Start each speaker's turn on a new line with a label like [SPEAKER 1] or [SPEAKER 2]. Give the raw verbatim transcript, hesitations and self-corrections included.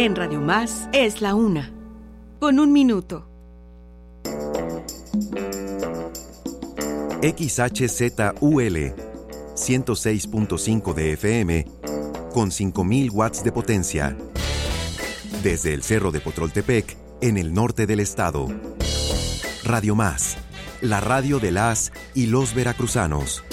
[SPEAKER 1] En Radio Más es la una. Con un minuto.
[SPEAKER 2] X H Z U L ciento seis punto cinco de F M con cinco mil watts de potencia. Desde el Cerro de Potroltepec, en el norte del estado. Radio Más, la radio de las y los veracruzanos.